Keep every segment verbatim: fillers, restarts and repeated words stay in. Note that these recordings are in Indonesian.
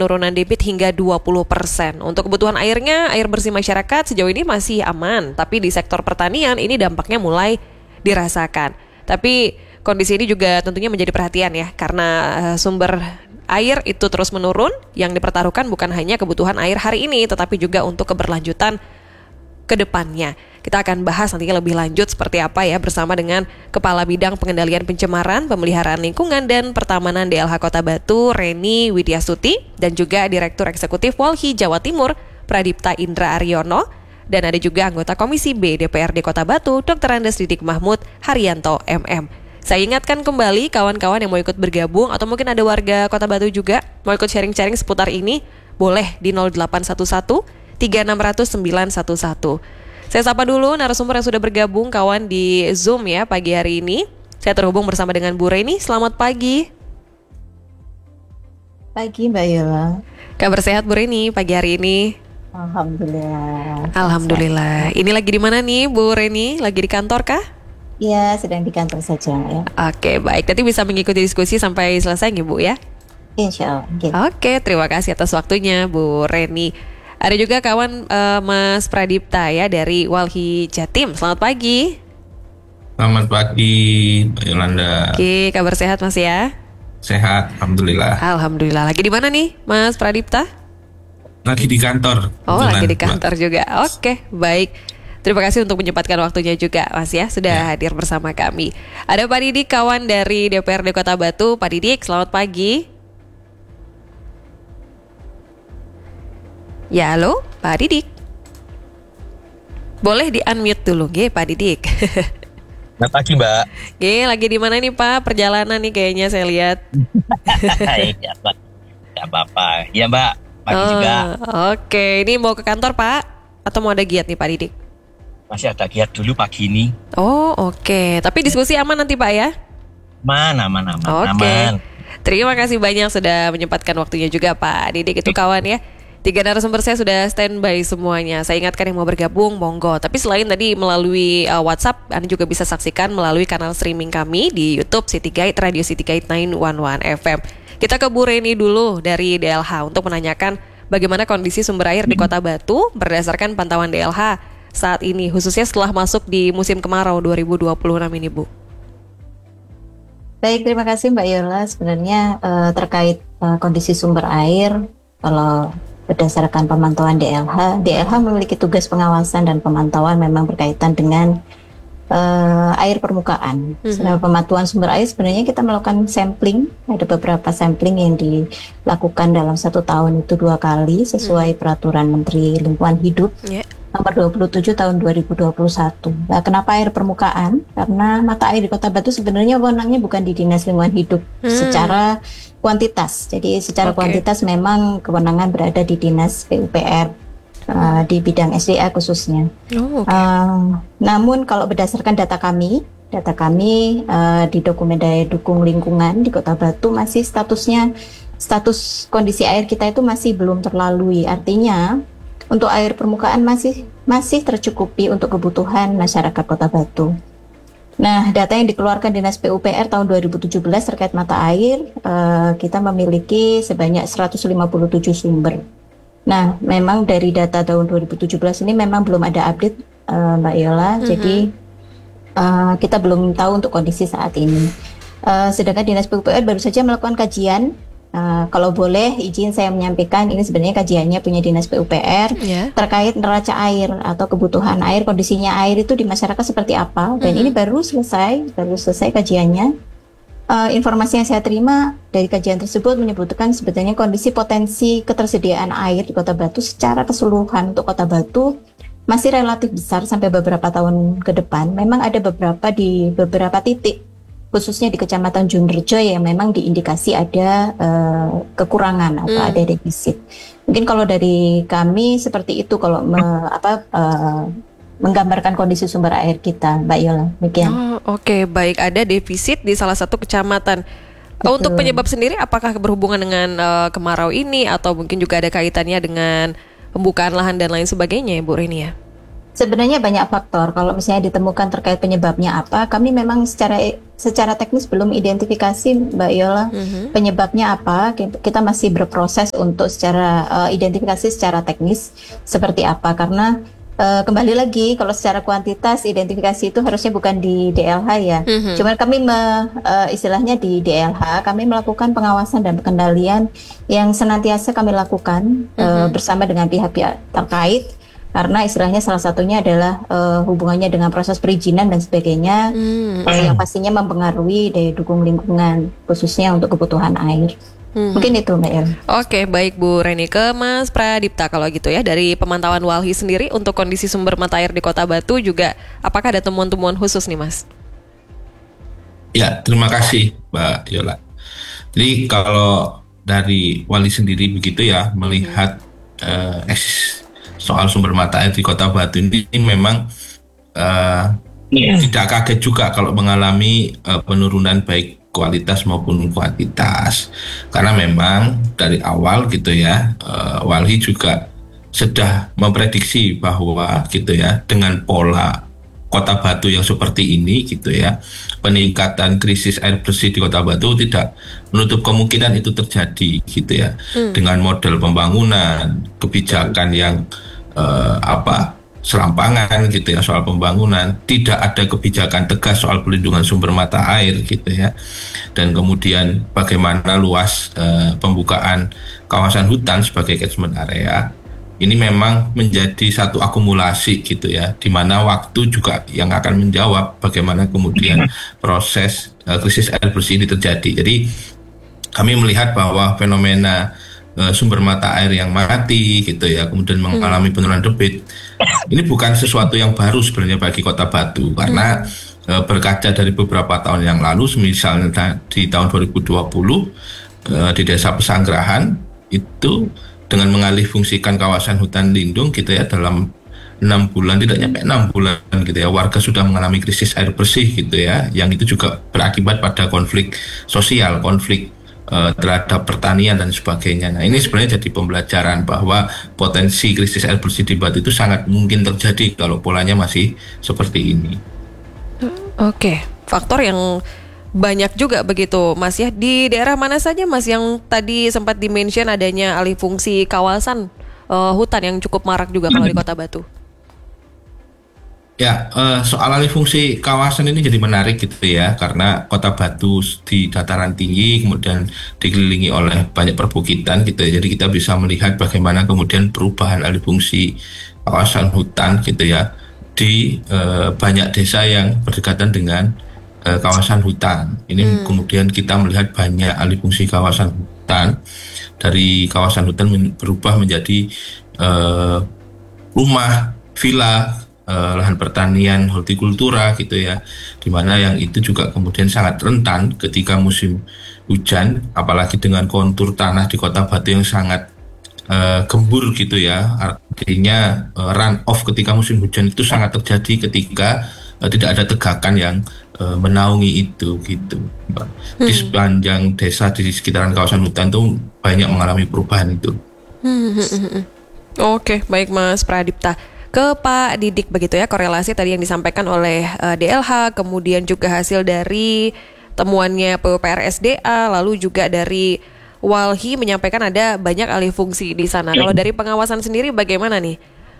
penurunan debit hingga dua puluh persen. Untuk kebutuhan airnya, air bersih masyarakat sejauh ini masih aman, tapi di sektor pertanian ini dampaknya mulai dirasakan. Tapi kondisi ini juga tentunya menjadi perhatian ya, karena uh, sumber air itu terus menurun, yang dipertaruhkan bukan hanya kebutuhan air hari ini, tetapi juga untuk keberlanjutan ke depannya. Kita akan bahas nantinya lebih lanjut seperti apa ya bersama dengan Kepala Bidang Pengendalian Pencemaran, Pemeliharaan Lingkungan dan Pertamanan D L H Kota Batu, Reni Widyasuti, dan juga Direktur Eksekutif Walhi Jawa Timur, Pradipta Indra Aryono, dan ada juga anggota Komisi B D P R D Kota Batu, Doktor Andes Didik Mahmud Haryanto M M. Saya ingatkan kembali kawan-kawan yang mau ikut bergabung atau mungkin ada warga Kota Batu juga mau ikut sharing-sharing seputar ini, boleh di nol delapan satu satu tiga enam nol nol sembilan satu satu. Saya sapa dulu narasumber yang sudah bergabung kawan di Zoom ya pagi hari ini. Saya terhubung bersama dengan Bu Reni. Selamat pagi. Pagi Mbak Yola. Kabar sehat Bu Reni pagi hari ini? Alhamdulillah. Alhamdulillah. Ini lagi di mana nih Bu Reni? Lagi di kantor kah? Iya, sedang di kantor saja ya. Oke, baik. Nanti bisa mengikuti diskusi sampai selesai nih Bu ya? Insya Allah. Gitu. Oke, terima kasih atas waktunya Bu Reni. Ada juga kawan uh, Mas Pradipta ya dari Walhi Jatim. Selamat pagi. Selamat pagi Mbak Yolanda. Oke, kabar sehat Mas ya? Sehat, Alhamdulillah. Alhamdulillah. Lagi di mana nih Mas Pradipta? Lagi di kantor. Oh, Kebetulan, lagi di kantor Mbak. juga. Oke, baik. Terima kasih untuk menyempatkan waktunya juga Mas ya, sudah ya. hadir bersama kami. Ada Pak Didik, kawan dari D P R D Kota Batu. Pak Didik, selamat pagi. Ya, halo, Pak Didik. Boleh di-unmute dulu, nggih, Pak Didik. Selamat pagi, Mbak. Oke, lagi di mana nih, Pak? Perjalanan nih kayaknya saya lihat. Ya, Mbak. Tidak apa-apa. Ya, Mbak. Pagi oh, juga. Oke, ini mau ke kantor, Pak? Atau mau ada giat nih, Pak Didik? Masih ada giat dulu pagi ini. Oh, oke. Tapi diskusi aman nanti, Pak ya? Mana, mana, aman, Oke. aman. Terima kasih banyak sudah menyempatkan waktunya juga, Pak Didik. Itu kawan ya. Tiga narasumber saya sudah standby semuanya. Saya ingatkan yang mau bergabung, monggo. Tapi selain tadi melalui uh, WhatsApp, Anda juga bisa saksikan melalui kanal streaming kami di YouTube City Guide, Radio City Guide sembilan satu satu F M. Kita ke Bu Reni dulu dari D L H untuk menanyakan bagaimana kondisi sumber air di Kota Batu berdasarkan pantauan D L H saat ini, khususnya setelah masuk di musim kemarau dua ribu dua puluh enam ini, Bu. Baik, terima kasih Mbak Yola. Sebenarnya uh, terkait uh, kondisi sumber air, kalau berdasarkan pemantauan D L H, D L H memiliki tugas pengawasan dan pemantauan memang berkaitan dengan uh, air permukaan. Mm-hmm. Selama pemantauan sumber air sebenarnya kita melakukan sampling, ada beberapa sampling yang dilakukan dalam satu tahun itu dua kali sesuai mm-hmm. peraturan Menteri Lingkungan Hidup yeah. nomor dua puluh tujuh tahun dua ribu dua puluh satu. Nah, kenapa air permukaan? Karena mata air di Kota Batu sebenarnya wewenangnya bukan di Dinas Lingkungan Hidup hmm. secara kuantitas. Jadi secara okay. kuantitas memang kewenangan berada di Dinas P U P R uh, di bidang S D A khususnya. Oh, okay. uh, namun kalau berdasarkan data kami, data kami uh, di dokumen daya dukung lingkungan di Kota Batu masih statusnya status kondisi air kita itu masih belum terlalui. Artinya untuk air permukaan masih masih tercukupi untuk kebutuhan masyarakat Kota Batu. Nah, data yang dikeluarkan Dinas P U P R tahun dua ribu tujuh belas terkait mata air, uh, kita memiliki sebanyak seratus lima puluh tujuh sumber. Nah, memang dari data tahun dua ribu tujuh belas ini memang belum ada update, uh, Mbak Yola. Mm-hmm. Jadi uh, kita belum tahu untuk kondisi saat ini. Uh, sedangkan Dinas P U P R baru saja melakukan kajian. Uh, kalau boleh izin saya menyampaikan, ini sebenarnya kajiannya punya Dinas P U P R yeah. terkait neraca air atau kebutuhan air, kondisinya air itu di masyarakat seperti apa. Dan mm-hmm. ini baru selesai, baru selesai kajiannya. Uh, informasi yang saya terima dari kajian tersebut menyebutkan sebetulnya kondisi potensi ketersediaan air di Kota Batu secara keseluruhan untuk Kota Batu masih relatif besar sampai beberapa tahun ke depan. Memang ada beberapa di beberapa titik, khususnya di Kecamatan Junrejo yang memang diindikasi ada uh, kekurangan atau hmm. ada defisit. Mungkin kalau dari kami seperti itu kalau me, apa uh, menggambarkan kondisi sumber air kita, Mbak Yola. Demikian. Oh, oke, okay. Baik, ada defisit di salah satu kecamatan. Betul. Untuk penyebab sendiri apakah berhubungan dengan uh, kemarau ini atau mungkin juga ada kaitannya dengan pembukaan lahan dan lain sebagainya ya, Bu Reni ya? Sebenarnya banyak faktor. Kalau misalnya ditemukan terkait penyebabnya apa, kami memang secara secara teknis belum identifikasi, Mbak Yola, Mhm. penyebabnya apa. Kita masih berproses untuk secara uh, identifikasi secara teknis seperti apa. Karena uh, kembali lagi, kalau secara kuantitas identifikasi itu harusnya bukan di D L H ya. Mhm. Cuman kami me, uh, istilahnya di D L H kami melakukan pengawasan dan pengendalian yang senantiasa kami lakukan uh, Mhm. bersama dengan pihak-pihak terkait. Karena istilahnya salah satunya adalah uh, hubungannya dengan proses perizinan dan sebagainya, Hmm. uh, yang pastinya mempengaruhi daya dukung lingkungan, khususnya untuk kebutuhan air. Mhm. Mungkin itu, Mbak El. Oke, baik Bu Reni, ke Mas Pradipta kalau gitu ya. Dari pemantauan Walhi sendiri untuk kondisi sumber mata air di Kota Batu juga, apakah ada temuan-temuan khusus nih Mas? Ya, terima kasih Mbak Yola. Jadi kalau dari Wali sendiri begitu ya, melihat eh, eksis soal sumber mata air di Kota Batu ini, ini memang uh, Iya. tidak kaget juga kalau mengalami uh, penurunan baik kualitas maupun kuantitas, karena memang dari awal gitu ya, uh, Walhi juga sudah memprediksi bahwa gitu ya, dengan pola Kota Batu yang seperti ini gitu ya, peningkatan krisis air bersih di Kota Batu tidak menutup kemungkinan itu terjadi gitu ya, Hmm. dengan model pembangunan, kebijakan yang eh, apa serampangan gitu ya soal pembangunan, tidak ada kebijakan tegas soal pelindungan sumber mata air gitu ya, dan kemudian bagaimana luas eh, pembukaan kawasan hutan sebagai catchment area. Ini memang menjadi satu akumulasi gitu ya, di mana waktu juga yang akan menjawab bagaimana kemudian proses uh, krisis air bersih ini terjadi. Jadi kami melihat bahwa fenomena uh, sumber mata air yang mati gitu ya, kemudian mengalami penurunan debit, ini bukan sesuatu yang baru sebenarnya bagi Kota Batu, karena uh, berkaca dari beberapa tahun yang lalu, misalnya di tahun dua ribu dua puluh uh, di Desa Pesanggerahan itu dengan mengalih fungsikan kawasan hutan lindung gitu ya, dalam enam bulan, tidak nyampe enam bulan gitu ya, warga sudah mengalami krisis air bersih gitu ya, yang itu juga berakibat pada konflik sosial, konflik uh, terhadap pertanian dan sebagainya. Nah ini sebenarnya jadi pembelajaran bahwa potensi krisis air bersih di Batu itu sangat mungkin terjadi kalau polanya masih seperti ini. Oke, faktor yang banyak juga begitu Mas ya. Di daerah mana saja Mas yang tadi sempat di-mention adanya alih fungsi kawasan uh, hutan yang cukup marak juga kalau di Kota Batu? Ya, eh, soal alih fungsi kawasan ini jadi menarik gitu ya, karena Kota Batu di dataran tinggi, kemudian dikelilingi oleh banyak perbukitan gitu ya, jadi kita bisa melihat bagaimana kemudian perubahan alih fungsi kawasan hutan gitu ya, di eh, banyak desa yang berdekatan dengan eh, kawasan hutan. Ini Hmm. kemudian kita melihat banyak alih fungsi kawasan hutan, dari kawasan hutan men- berubah menjadi eh, rumah, villa, eh, lahan pertanian, hortikultura gitu ya, dimana yang itu juga kemudian sangat rentan ketika musim hujan, apalagi dengan kontur tanah di Kota Batu yang sangat eh, gembur gitu ya, artinya eh, run off ketika musim hujan itu sangat terjadi ketika eh, tidak ada tegakan yang eh, menaungi itu gitu, Mbak. Di sepanjang desa di sekitaran kawasan hutan itu banyak mengalami perubahan itu. Hmm, hmm, hmm, hmm. Oke, baik Mas Pradipta. Ke Pak Didik begitu ya, korelasi tadi yang disampaikan oleh uh, D L H, kemudian juga hasil dari temuannya P U P R S D A, lalu juga dari Walhi menyampaikan ada banyak alih fungsi di sana. Kalau dari pengawasan sendiri bagaimana nih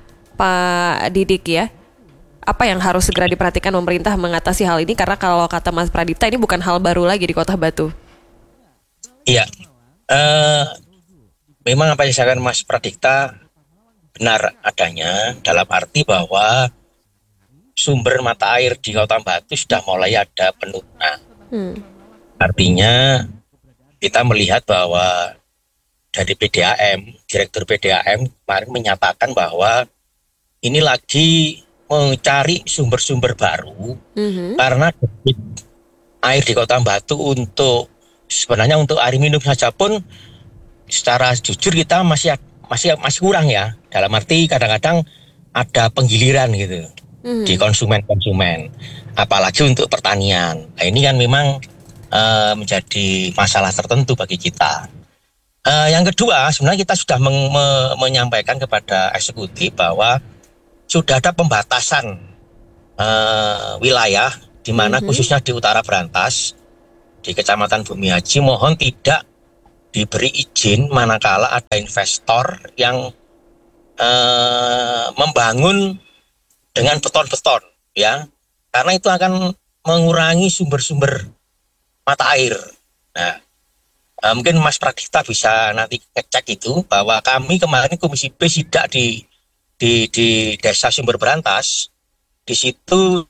Pak Didik ya? Apa yang harus segera diperhatikan pemerintah mengatasi hal ini? Karena kalau kata Mas Pradipta ini bukan hal baru lagi di Kota Batu. Iya, eh, memang apa yang disampaikan Mas Pradipta benar adanya, dalam arti bahwa sumber mata air di Kota Batu sudah mulai ada penurunan. Hmm. Artinya kita melihat bahwa dari P D A M, Direktur P D A M kemarin menyatakan bahwa ini lagi mencari sumber-sumber baru, Mhm. karena debit air di Kota Batu untuk sebenarnya untuk air minum saja pun secara jujur kita masih masih masih kurang ya, dalam arti kadang-kadang ada penggiliran gitu Mhm. di konsumen-konsumen, apalagi untuk pertanian. Nah, ini kan memang uh, menjadi masalah tertentu bagi kita. Uh, yang kedua, sebenarnya kita sudah meng- me- menyampaikan kepada eksekutif bahwa sudah ada pembatasan uh, wilayah di mana mm-hmm. khususnya di Utara Brantas, di Kecamatan Bumi Haji, mohon tidak diberi izin manakala ada investor yang uh, membangun dengan beton-beton, ya, karena itu akan mengurangi sumber-sumber mata air. Nah, uh, mungkin Mas Pradipta bisa nanti ngecek itu, bahwa kami kemarin Komisi B sidak di di di Desa Sumber Brantas, di situ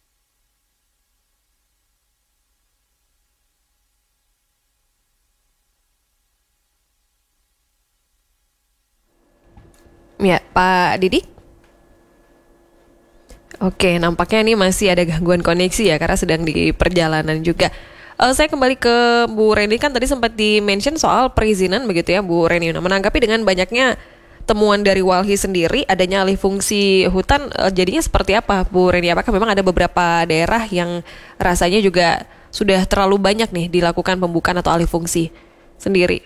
ya, Pak Didik. Oke, nampaknya ini masih ada gangguan koneksi ya, karena sedang di perjalanan juga. Uh, saya kembali ke Bu Reni, kan tadi sempat di-mention soal perizinan begitu ya Bu Reni. Nah, menanggapi dengan banyaknya temuan dari Walhi sendiri, adanya alih fungsi hutan, uh, jadinya seperti apa Bu Reni? Apakah memang ada beberapa daerah yang rasanya juga sudah terlalu banyak nih dilakukan pembukaan atau alih fungsi sendiri?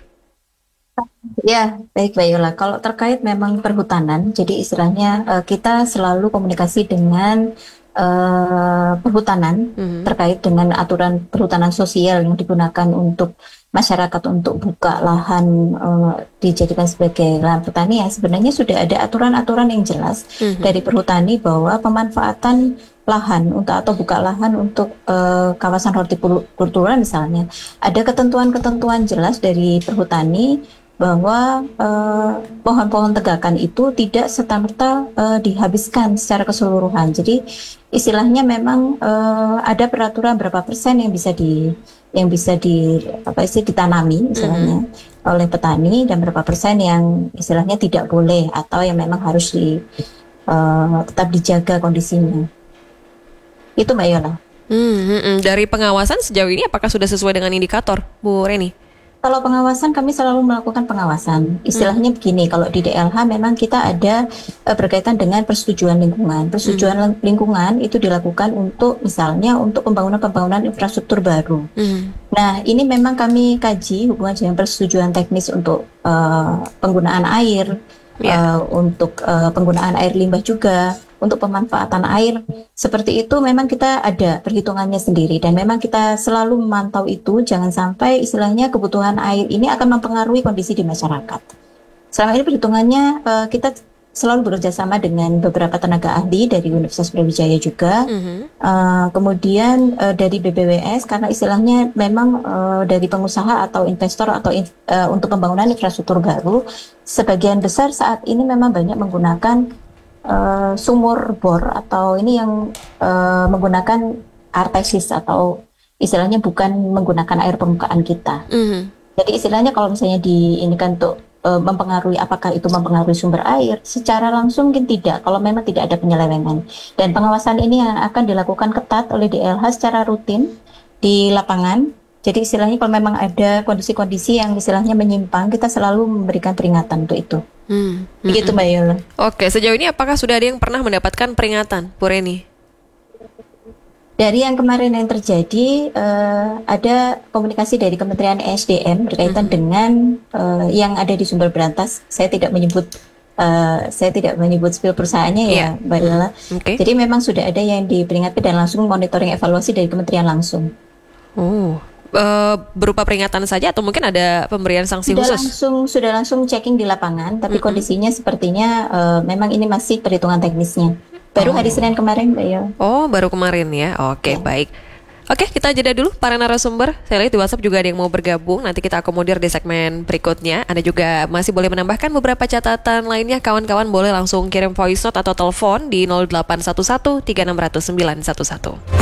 Ya, baik Mbak Yola. Kalau terkait memang perhutanan, jadi istilahnya uh, kita selalu komunikasi dengan uh, perhutanan mm-hmm. terkait dengan aturan perhutanan sosial yang digunakan untuk masyarakat untuk buka lahan uh, dijadikan sebagai lahan pertanian. Sebenarnya sudah ada aturan-aturan yang jelas mm-hmm. dari perhutani bahwa pemanfaatan lahan untuk atau buka lahan untuk uh, kawasan hortikultura misalnya, ada ketentuan-ketentuan jelas dari perhutani bahwa uh, pohon-pohon tegakan itu tidak serta-merta uh, dihabiskan secara keseluruhan. Jadi istilahnya memang uh, ada peraturan berapa persen yang bisa di yang bisa di apa sih ditanami istilahnya mm-hmm. oleh petani, dan berapa persen yang istilahnya tidak boleh atau yang memang harus di uh, tetap dijaga kondisinya. Itu Mbak Yola. Hmm, dari pengawasan sejauh ini apakah sudah sesuai dengan indikator, Bu Reni? Kalau pengawasan, kami selalu melakukan pengawasan. Istilahnya hmm. begini, kalau di D L H memang kita ada uh, berkaitan dengan persetujuan lingkungan. Persetujuan hmm. lingkungan itu dilakukan untuk misalnya untuk pembangunan-pembangunan infrastruktur baru. Hmm. Nah, ini memang kami kaji hubungan dengan persetujuan teknis untuk uh, penggunaan air, yeah. uh, untuk uh, penggunaan air limbah juga, untuk pemanfaatan air. Seperti itu memang kita ada perhitungannya sendiri, dan memang kita selalu memantau itu, jangan sampai istilahnya kebutuhan air ini akan mempengaruhi kondisi di masyarakat. Selama ini perhitungannya uh, kita selalu bekerja sama dengan beberapa tenaga ahli dari Universitas Brawijaya juga, mm-hmm. uh, kemudian uh, dari B B W S, karena istilahnya memang uh, dari pengusaha atau investor atau in, uh, untuk pembangunan infrastruktur baru, sebagian besar saat ini memang banyak menggunakan Uh, sumur bor atau ini yang uh, menggunakan artesis atau istilahnya bukan menggunakan air permukaan kita. Mm-hmm. Jadi istilahnya kalau misalnya di ini kan untuk uh, mempengaruhi, apakah itu mempengaruhi sumber air, secara langsung mungkin tidak kalau memang tidak ada penyelewengan. Dan pengawasan ini yang akan dilakukan ketat oleh D L H secara rutin di lapangan. Jadi istilahnya kalau memang ada kondisi-kondisi yang istilahnya menyimpang, kita selalu memberikan peringatan untuk itu. Hmm. Begitu Mbak Yola. Oke, sejauh ini apakah sudah ada yang pernah mendapatkan peringatan, Bu Reni? Dari yang kemarin yang terjadi, uh, ada komunikasi dari Kementerian E S D M berkaitan hmm. dengan uh, yang ada di Sumber Brantas. Saya tidak menyebut uh, saya tidak menyebut spill perusahaannya yeah. ya Mbak Yola. Okay. Jadi memang sudah ada yang diperingatkan dan langsung monitoring evaluasi dari Kementerian langsung. Oh. Uh, berupa peringatan saja atau mungkin ada pemberian sanksi sudah khusus? Langsung, sudah langsung checking di lapangan, tapi mm-hmm. kondisinya sepertinya uh, memang ini masih perhitungan teknisnya. Baru oh. hari Senin kemarin, Mbak Yo. Oh, baru kemarin ya. Oke, ya. Baik. Oke, kita jeda dulu para narasumber. Saya lihat di WhatsApp juga ada yang mau bergabung. Nanti kita akomodir di segmen berikutnya. Anda juga masih boleh menambahkan beberapa catatan lainnya. Kawan-kawan boleh langsung kirim voice note atau telepon di nol delapan satu satu tiga enam nol nol sembilan satu satu.